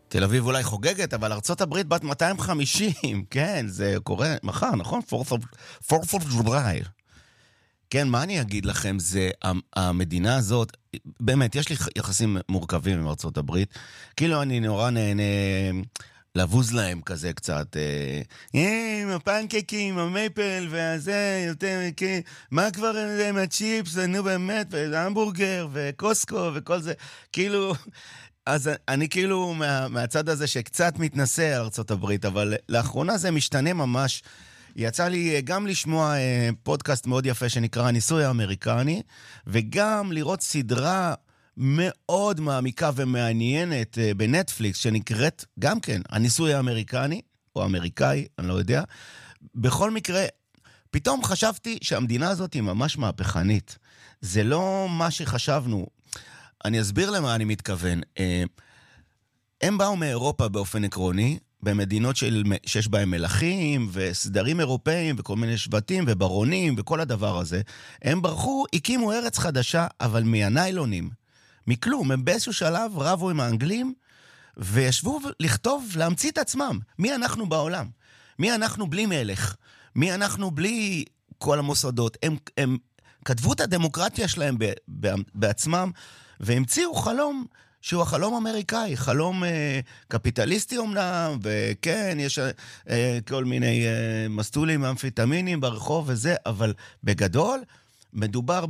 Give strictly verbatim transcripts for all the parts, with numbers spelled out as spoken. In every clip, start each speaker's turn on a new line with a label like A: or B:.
A: תל אביב אולי חוגגת, אבל ארצות הברית בת מאתיים וחמישים, כן, זה קורה מחר, נכון? fourth of July. כן, מה אני אגיד לכם, זה המדינה הזאת, באמת, יש לי יחסים מורכבים עם ארצות הברית, כאילו אני נורא נהנה לבוז להם כזה קצת, אה, עם הפנקקים, המייפל, והזה, יותר, מה כבר עם הצ'יפס, נו באמת, והמבורגר, וקוסקו, וכל זה, כאילו, אז אני כאילו מה, מהצד הזה שקצת מתנסה על ארצות הברית, אבל לאחרונה זה משתנה ממש, יצא לי גם לשמוע פודקאסט מאוד יפה שנקרא הניסוי האמריקני, וגם לראות סדרה מאוד מעמיקה ומעניינת בנטפליקס, שנקראת גם כן הניסוי האמריקני, או אמריקאי, אני לא יודע. בכל מקרה, פתאום חשבתי שהמדינה הזאת היא ממש מהפכנית. זה לא מה שחשבנו. אני אסביר למה אני מתכוון. הם באו מאירופה באופן עקרוני, במדינות של, שיש בהם מלכים וסדרים אירופאים וכל מיני שבטים וברונים וכל הדבר הזה. הם ברחו, הקימו ארץ חדשה, אבל מהניילונים, מכלום. הם באיזשהו שלב רבו עם האנגלים וישבו לכתוב, להמציא את עצמם. מי אנחנו בעולם? מי אנחנו בלי מלך? מי אנחנו בלי כל המוסדות? הם, הם כתבו את הדמוקרטיה שלהם ב, ב, בעצמם, והמציאו חלום שהוא החלום אמריקאי, חלום אה, קפיטליסטי אומנם, וכן, יש אה, כל מיני אה, מסטולים אמפיטמינים ברחוב וזה, אבל בגדול מדובר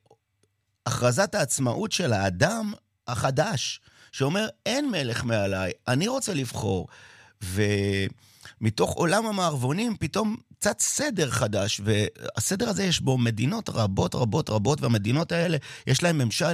A: בהכרזת העצמאות של האדם החדש, שאומר, אין מלך מעליי, אני רוצה לבחור, ומתוך עולם המערבונים פתאום קצת סדר חדש, והסדר הזה יש בו מדינות רבות רבות רבות, והמדינות האלה יש להם ממשל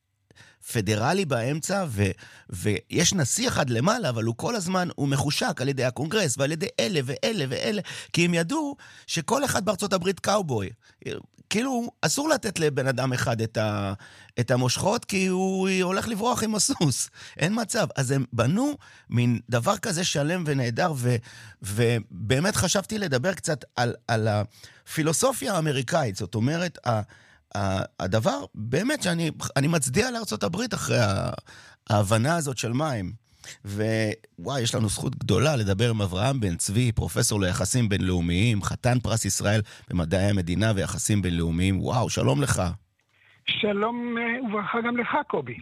A: פדרלי באמצע, ו, ויש נשיא אחד למעלה, אבל הוא כל הזמן, הוא מחושק על ידי הקונגרס, ועל ידי אלה ואלה ואלה, כי הם ידעו שכל אחד בארצות הברית קאובוי. כאילו, אסור לתת לבן אדם אחד את, ה, את המושכות, כי הוא הולך לברוח עם הסוס. אין מצב. אז הם בנו מין דבר כזה שלם ונהדר, ו, ובאמת חשבתי לדבר קצת על, על הפילוסופיה האמריקאית. זאת אומרת, ה... הדבר, באמת שאני אני מצדיע לארצות הברית אחרי ההבנה הזאת של מים. ווואי, יש לנו זכות גדולה לדבר עם אברהם בן צבי, פרופסור ליחסים בינלאומיים, חתן פרס ישראל במדעי המדינה ויחסים בינלאומיים. וואו, שלום לך.
B: שלום וברכה גם לך, קובי.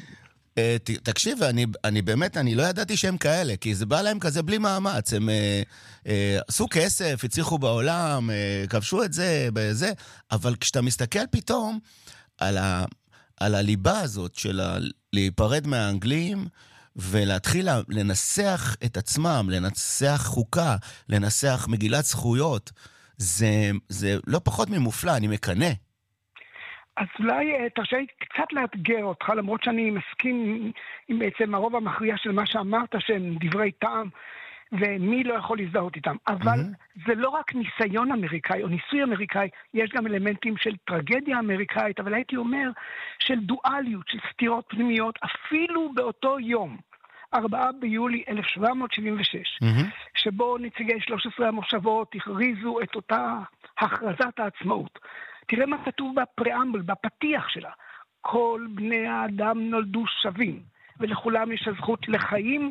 A: תקשיב, אני, אני באמת, אני לא ידעתי שהם כאלה, כי זה בא להם כזה בלי מאמץ, הם אה, אה, עשו כסף, הצליחו בעולם, אה, כבשו את זה, בזה, אבל כשאתה מסתכל פתאום על, ה, על הליבה הזאת של ה, להיפרד מהאנגלים, ולהתחיל לנסח את עצמם, לנסח חוקה, לנסח מגילת זכויות, זה, זה לא פחות ממופלא, אני מקנה.
B: אז אולי תרשה לי קצת לאתגר אותך, למרות שאני מסכים עם בעצם הרוב המכריע של מה שאמרת, שהם דברי טעם, ומי לא יכול להזדהות איתם. אבל mm-hmm. זה לא רק ניסיון אמריקאי או ניסוי אמריקאי, יש גם אלמנטים של טרגדיה אמריקאית, אבל הייתי אומר של דואליות, של סתירות פנימיות, אפילו באותו יום, ארבעה ביולי אלף שבע מאות שבעים ושש, mm-hmm. שבו נציגי שלוש עשרה המושבות הכריזו את אותה הכרזת העצמאות. תראה מה כתוב בפראמבל, בפתיח שלה. כל בני האדם נולדו שווים, ולכולם יש הזכות לחיים,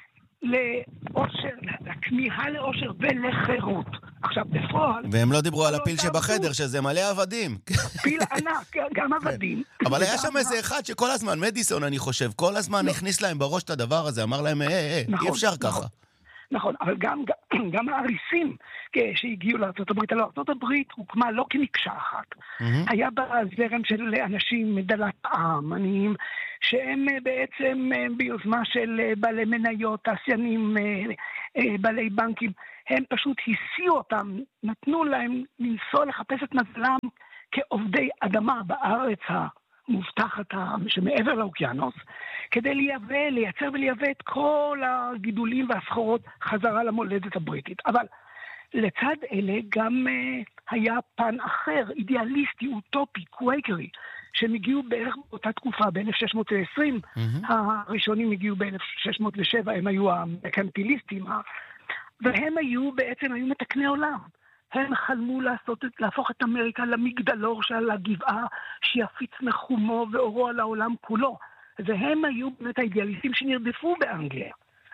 B: לאושר, לכמיהה לאושר ולחירות. עכשיו, בפועל...
A: והם לא דיברו על הפיל שבחדר, שזה מלא עבדים.
B: פיל ענק, גם עבדים.
A: אבל היה שם איזה אחד שכל הזמן, מדיסון, אני חושב, כל הזמן הכניס להם בראש את הדבר הזה, אמר להם, אה, אה, אי אפשר ככה.
B: נכון, אבל גם, גם, גם האריסים שהגיעו לארצות הברית, הלוא ארצות הברית הוקמה לא כמקשה אחת. Mm-hmm. היה בה זרם של אנשים מדלת העם, עניים, שהם בעצם ביוזמה של בעלי מניות, תעשיינים, בעלי בנקים, הם פשוט הסיעו אותם, נתנו להם לנסוע לחפש את מזלם כעובדי אדמה בארץ המובטחת שמעבר לאוקיינוס, כדי לייבא, לייצר ולייבא את כל הגידולים והסחורות חזרה למולדת הבריטית. אבל לצד אלה גם uh, היה פן אחר, אידיאליסטי, אוטופי, קווייקרי, שהם הגיעו בערך באותה תקופה, ב-אלף שש מאות ועשרים, mm-hmm. הראשונים הגיעו ב-אלף שש מאות ושבע, הם היו המקנטיליסטים, והם היו בעצם, היו מתקני עולם. הם חלמו לעשות, להפוך את אמריקה למגדלור של הגבעה, שיפיץ מחומו ואורו על העולם כולו. והם היו באמת האידיאליסטים שנרדפו באנגליה.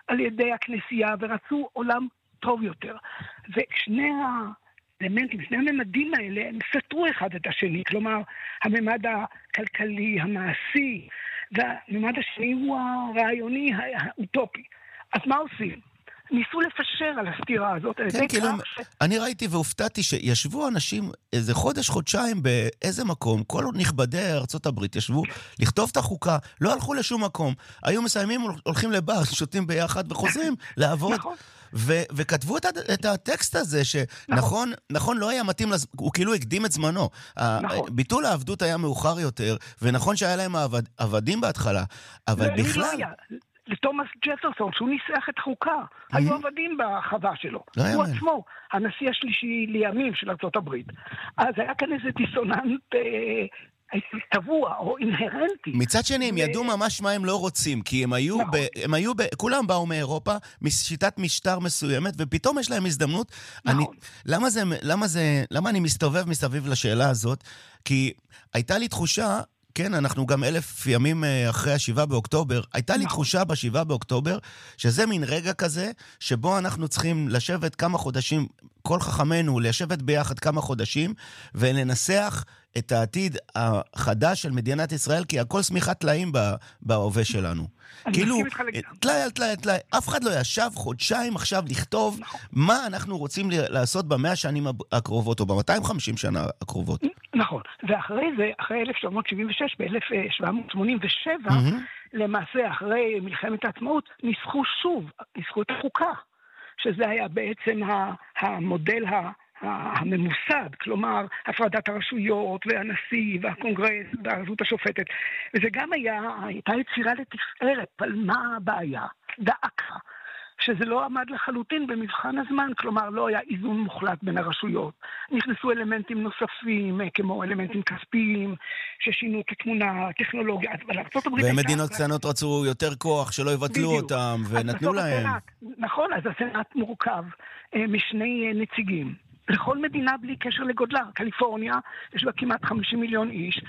B: על ידי הכנסייה, ורצו עולם טוב יותר. ושני האלמנטים, שני הממדים האלה, הם סתרו אחד את השני. כלומר, הממד הכלכלי, המעשי, והממד השני הוא הרעיוני, האוטופי. אז מה עושים? ניסו לפשר על הסתירה הזאת.
A: כן, כאילו, אני ראיתי והופתעתי שישבו אנשים איזה חודש, חודשיים באיזה מקום, כל נכבדי ארצות הברית ישבו לכתוב את החוקה, לא הלכו לשום מקום. היו מסיימים, הולכים לבר, שותים ביחד וחוזרים לעבוד. וכתבו את הטקסט הזה, שנכון, נכון, לא היה מתאים, הוא כאילו הקדים את זמנו. ביטול העבדות היה מאוחר יותר, ונכון שהיה להם עבדים בהתחלה, אבל בכלל...
B: לתומאס ג'פרסון, שהוא ניסח את חוקה, היו עבדים בחווה שלו. הוא עצמו, הנשיא השלישי לימים של ארצות הברית. אז היה כאן איזה דיסוננט טבוע או אינהרנטי.
A: מצד שני, הם ידעו ממש מה הם לא רוצים, כי הם היו, הם היו, כולם באו מאירופה, משיטת משטר מסוימת, ופתאום יש להם הזדמנות. למה זה, למה זה, למה אני מסתובב מסביב לשאלה הזאת? כי הייתה לי תחושה, כן, אנחנו גם אלף ימים אחרי השבעה באוקטובר, הייתה לי תחושה בשבעה באוקטובר, שזה מין רגע כזה, שבו אנחנו צריכים לשבת כמה חודשים, כל חכמנו, לשבת ביחד כמה חודשים, ולנסח את העתיד החדש של מדינת ישראל, כי הכל סמיכת טלאים בהווה שלנו. כאילו, טלאי על טלאי על טלאי, אף אחד לא ישב חודשיים עכשיו לכתוב מה אנחנו רוצים לעשות במאה שנים הקרובות, או ב-מאתיים וחמישים שנה הקרובות.
B: נכון, ואחרי זה, אחרי אלף שבע מאות שבעים ושש, ב-אלף שבע מאות שמונים ושבע, למעשה אחרי מלחמת העצמאות, ניסחו שוב, ניסחו את החוקה, שזה היה בעצם המודל הממוסד, כלומר, הפרדת הרשויות והנשיא והקונגרס והרשות השופטת. וזה גם היה, הייתה יצירה לתפארת, אבל מה הבעיה? דאקה. שזה לא עמד לחלוטין במבחן הזמן, כלומר לא היה איזון מוחלט בין הרשויות. נכנסו אלמנטים נוספים, כמו אלמנטים כספיים, ששינו את התמונה, טכנולוגיה, אבל ארצות הברית...
A: ומדינות קטנות רצו יותר כוח, שלא יבטלו אותם, ונתנו להם.
B: נכון, אז הסנאט מורכב משני נציגים. לכל מדינה בלי קשר לגודלה. קליפורניה, יש בה כמעט חמישים מיליון איש,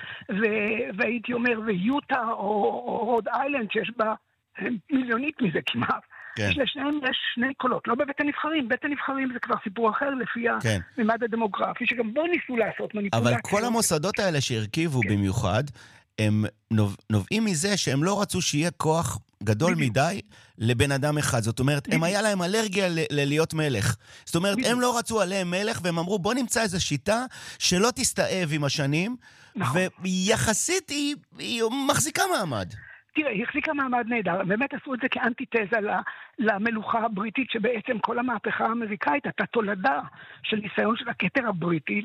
B: והייתי אומר, ויוטה או רוד איילנד, שיש בה מיליונית מזה כמעט.
A: כן.
B: שלשניהם יש שני קולות, לא בבית הנבחרים, בית הנבחרים זה כבר סיפור אחר לפי כן. הממד הדמוגרפי, שגם בו ניסו לעשות מניפולציה.
A: אבל כל המוסדות האלה שהרכיבו כן. במיוחד, הם נוב... נובעים מזה שהם לא רצו שיהיה כוח גדול בדיוק. מדי לבן אדם אחד. זאת אומרת, בדיוק. הם היה להם אלרגיה ל... ללהיות מלך. זאת אומרת, בדיוק. הם לא רצו עליהם מלך, והם אמרו, בוא נמצא איזו שיטה שלא תסתאב עם השנים, נכון. ויחסית היא... היא מחזיקה מעמד.
B: תראה, היא החזיקה מעמד נהדר, באמת עשו את זה כאנטיתזה למלוכה הבריטית, שבעצם כל המהפכה האמריקאית הייתה תולדה של ניסיון של הכתר הבריטי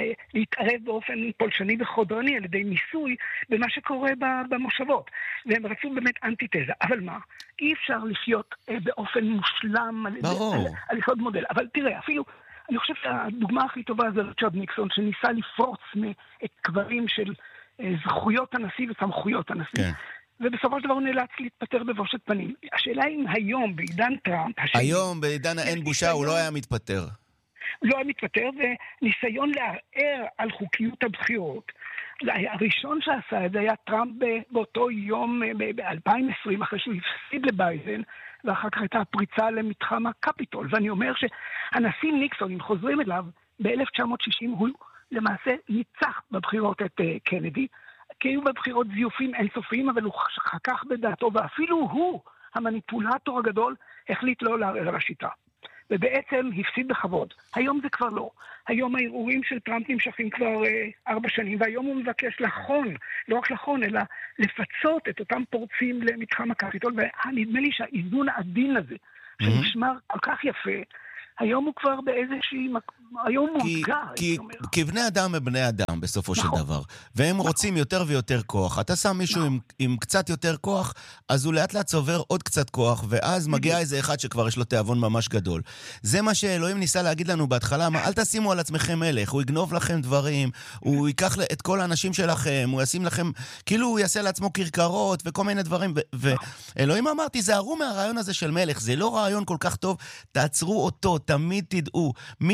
B: להתערב באופן פולשני וחודרני על ידי ניסוי במה שקורה במושבות, והם רצו באמת אנטיתזה. אבל מה? אי אפשר לחיות באופן מושלם על יסוד מודל. אבל תראה, אפילו אני חושב שהדוגמה הכי טובה זה ריצ'רד ניקסון, שניסה לפרוץ את קברים של זכויות הנשיא וסמכויות הנשיא. כן. ובסופו של דבר הוא נאלץ להתפטר בבושת פנים. השאלה אם היום, בעידן טראמפ...
A: היום, בעידן האין בושה, הוא לא היה מתפטר.
B: לא היה מתפטר, וניסיון לערער על חוקיות הבחירות. הראשון שעשה את זה היה טראמפ באותו יום, ב-אלפיים ועשרים, אחרי שהוא הפסיד לביידן, ואחר כך הייתה הפריצה למתחם הקפיטול. ואני אומר שהנשיא ניקסון, אם חוזרים אליו, ב-אלף תשע מאות שישים הוא למעשה ניצח בבחירות את קנדי, כי היו בבחירות זיופים אינסופיים, אבל הוא חכך בדעתו, ואפילו הוא, המניפולטור הגדול, החליט לא לערער על השיטה. ובעצם הפסיד בכבוד. היום זה כבר לא. היום הערעורים של טראמפ נמשכים כבר אה, ארבע שנים, והיום הוא מבקש לחון, לא רק לחון, אלא לפצות את אותם פורצים למתחם הקפיטול, ונדמה לי שהאיזון העדין הזה, שנשמר כל כך יפה, היום הוא כבר באיזושהי... היום הוא מודגע,
A: כי, כי בני אדם הם בני אדם בסופו נכון. של דבר. והם נכון. רוצים יותר ויותר כוח. אתה שם מישהו נכון. עם, עם קצת יותר כוח, אז הוא לאט לאט צובר עוד קצת כוח, ואז מגיע איזה אחד שכבר יש לו תיאבון ממש גדול. זה מה שאלוהים ניסה להגיד לנו בהתחלה, מה, אל תשימו על עצמכם מלך, הוא יגנוב לכם דברים, הוא ייקח את כל האנשים שלכם, הוא ישים לכם, כאילו הוא יעשה לעצמו קרקרות וכל מיני דברים. ואלוהים אמר, תיזהרו מהרעיון הזה של מלך, זה לא רעיון כל כך טוב, תעצרו אותו, תמיד תדעו, מי שאתם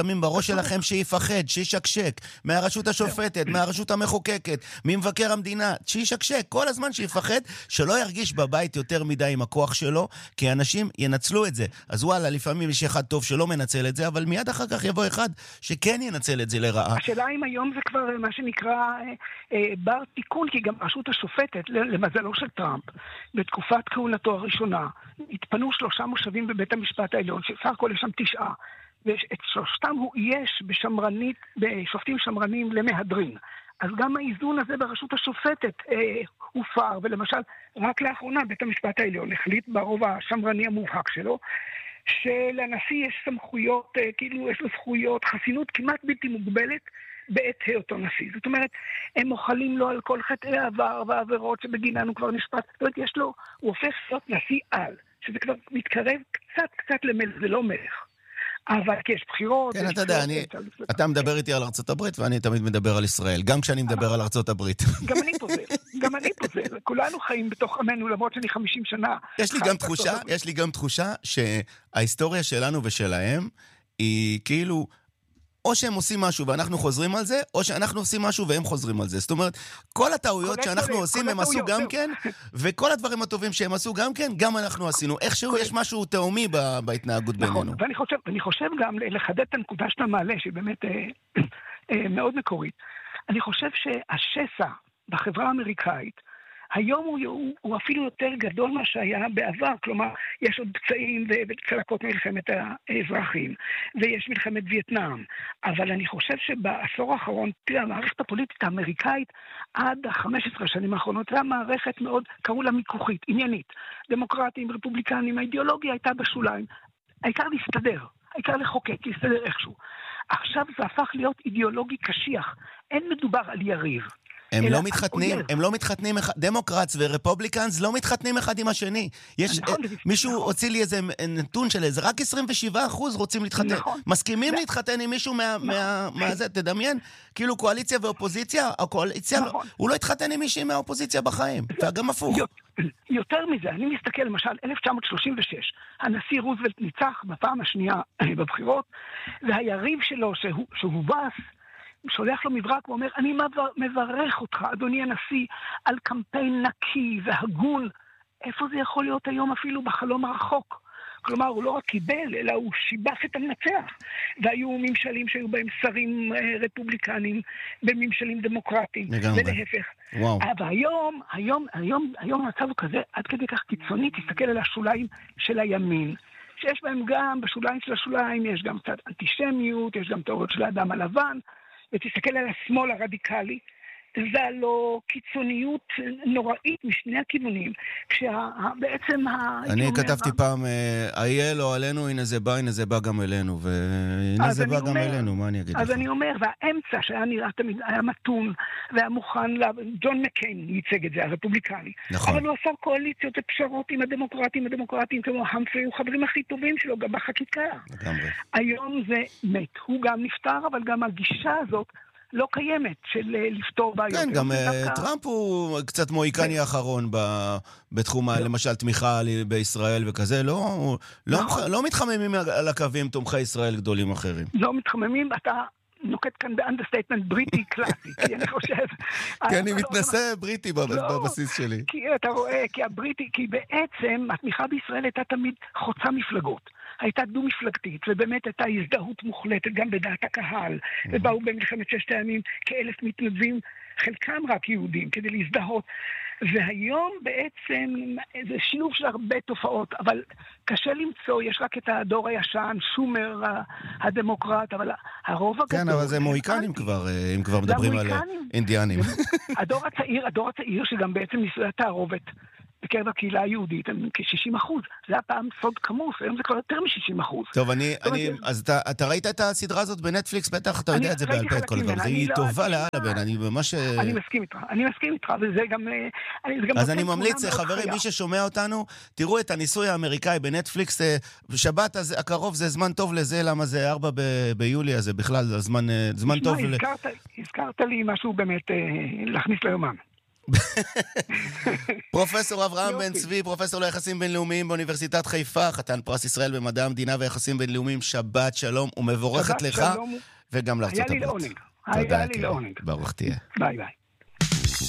A: שמים בראש שלכם שיפחד, שישקשק, מהרשות השופטת, מהרשות המחוקקת, ממבקר המדינה, שישקשק, כל הזמן שיפחד, שלא ירגיש בבית יותר מדי עם הכוח שלו, כי אנשים ינצלו את זה. אז וואלה, לפעמים יש אחד טוב שלא מנצל את זה, אבל מיד אחר כך יבוא אחד שכן ינצל את זה לרעה.
B: השאלה אם היום זה כבר מה שנקרא אה, אה, בר תיקון, כי גם הרשות השופטת, למזלו של טראמפ, בתקופת כהונתו הראשונה, התפנו שלושה מושבים בבית המשפט העליון, שסך הכל יש שם תשעה, ואת שלושתם הוא יש בשמרנית, בשופטים שמרנים למהדרין. אז גם האיזון הזה ברשות השופטת אה, הופר, ולמשל, רק לאחרונה בית המשפט העליון החליט ברוב השמרני המובהק שלו, שלנשיא יש סמכויות, אה, כאילו יש לו זכויות, חסינות כמעט בלתי מוגבלת בעת היותו נשיא. זאת אומרת, הם מוחלים לו על כל חטאי העבר והעבירות שבגינן הוא כבר נשפט. זאת אומרת, יש לו, הוא הופך להיות נשיא על, שזה כבר מתקרב קצת קצת למלך, זה לא מלך. אבל כי יש בחירות...
A: כן, אתה יודע, אתה מדבר איתי על ארצות הברית, ואני תמיד מדבר על ישראל, גם כשאני מדבר על ארצות הברית.
B: גם אני פוזל, גם אני פוזל. כולנו חיים בתוך עמנו, למרות שאני חמישים שנה...
A: יש לי גם תחושה, יש לי גם תחושה שההיסטוריה שלנו ושלהם היא כאילו... או שהם עושים משהו ואנחנו חוזרים על זה, או שאנחנו עושים משהו והם חוזרים על זה. זאת אומרת, כל הטעויות שאנחנו עושים הם עשו גם כן, וכל הדברים הטובים שהם עשו גם כן, גם אנחנו עשינו. איכשהו יש משהו תאומי בהתנהגות בינינו.
B: ואני חושב, ואני חושב גם לחדד את הנקודה שאתה מעלה, שהיא באמת מאוד מקורית. אני חושב שהשסע בחברה האמריקאית, היום הוא, הוא, הוא אפילו יותר גדול מה שהיה בעבר, כלומר, יש עוד פצעים וצלקות מלחמת האזרחים, ויש מלחמת וייטנאם, אבל אני חושב שבעשור האחרון, תראה, המערכת הפוליטית האמריקאית, עד ה-חמש עשרה שנים האחרונות, זה המערכת מאוד, קראו לה מיקוחית, עניינית, דמוקרטים, רפובליקנים, האידיאולוגיה הייתה בשוליים, העיקר להסתדר, העיקר לחוקק, להסתדר איכשהו. עכשיו זה הפך להיות אידיאולוגי קשיח, אין מדובר על יריב,
A: הם לא מתחתנים, הם לא מתחתנים, דמוקרטס ורפובליקנס לא מתחתנים אחד עם השני. יש, מישהו הוציא לי איזה נתון של איזה, רק עשרים ושבעה אחוז רוצים להתחתן. מסכימים להתחתן עם מישהו מהזה, תדמיין, כאילו קואליציה ואופוזיציה, הקואליציה, הוא לא התחתן עם מישהי מהאופוזיציה בחיים, וגם הפוך.
B: יותר מזה, אני מסתכל למשל, אלף תשע מאות שלושים ושש, הנשיא רוזוולט ניצח בפעם השנייה בבחירות, והיריב שלו שהובס, שולח לו מברק ואומר, אני מברך אותך, אדוני הנשיא, על קמפיין נקי והגון. איפה זה יכול להיות היום אפילו בחלום הרחוק? כלומר, הוא לא רק קיבל, אלא הוא שיבח את המנצח. והיו ממשלים שהיו בהם שרים רפובליקנים, בממשלים דמוקרטיים, ולהפך.
A: וואו.
B: אבל היום, היום, היום, היום המצב הוא כזה, עד כדי כך קיצוני, תסתכל על השוליים של הימין, שיש בהם גם, בשוליים של השוליים, יש גם קצת אנטישמיות, יש גם תיאוריות של האדם הלבן, ותסתכל על השמאל הרדיקלי, זה לא קיצוניות נוראית משני הכיוונים, כשבעצם...
A: אני כתבתי פעם, איה לא עלינו, הנה זה בא, הנה זה בא גם אלינו, והנה זה בא גם אלינו, מה אני אגיד לך?
B: אז אני אומר, והאמצע שהיה נראה תמיד, היה מתון, והיה מוכן, ג'ון מקיין ייצג את זה, הרפובליקני.
A: נכון.
B: אבל הוא עשה קואליציות ופשרות עם הדמוקרטים, הדמוקרטים כמו המפרי, הוא חברים הכי טובים שלו, גם בחקיקה.
A: לגמרי.
B: היום זה מת. הוא גם נפטר, אבל גם הגישה הזאת, לא קיימת של לפתור בעיות.
A: כן, גם טראמפ הוא קצת מוהיקני האחרון בתחום, למשל, תמיכה בישראל וכזה, לא מתחממים על הקווים תומכי ישראל גדולים אחרים.
B: לא מתחממים, אתה נוקט כאן באנדרסטייטמנט בריטי קלאסי, כי אני חושב...
A: כי אני מתנסה בריטי בבסיס שלי.
B: כי אתה רואה, כי הבריטי, כי בעצם התמיכה בישראל הייתה תמיד חוצה מפלגות. הייתה דו-מפלגתית, ובאמת הייתה הזדהות מוחלטת גם בדעת הקהל, ובאו במלחמת ששת הימים כאלף מתנדבים, חלקם רק יהודים, כדי להזדהות. והיום בעצם זה שילוב של הרבה תופעות, אבל קשה למצוא, יש רק את הדור הישן, שומר הדמוקרט, אבל הרוב הגדול...
A: כן, אבל זה מוהיקנים כבר, אם כבר מדברים על אינדיאנים.
B: הדור הצעיר, הדור הצעיר שגם בעצם נישואי התערובת, בקרב הקהילה היהודית הם כ-שישים אחוז. זה הפעם סוד כמוס, היום זה כבר יותר מ-שישים אחוז.
A: טוב, אני, אני, אז אתה, אתה ראית את הסדרה הזאת בנטפליקס? בטח אתה יודע את זה בעל פה את כל דבר. היא טובה לאללה בן, אני ממש...
B: אני מסכים איתך, אני מסכים איתך, וזה גם...
A: אז אני ממליץ, חברים, מי ששומע אותנו, תראו את הניסוי האמריקאי בנטפליקס, שבת הקרוב זה זמן טוב לזה, למה זה ארבעה ביולי, אז זה בכלל זמן טוב.
B: הזכרת לי משהו באמת להכניס ליומן.
A: פרופסור אברהם בן צבי, פרופסור ליחסים בינלאומיים באוניברסיטת חיפה, חתן פרס ישראל במדע המדינה ויחסים בינלאומיים, שבת שלום ומבורכת לך וגם לארצות הברית.
B: היה לי לעונג. היה לי לעונג.
A: ברוך תהיה.
B: ביי ביי.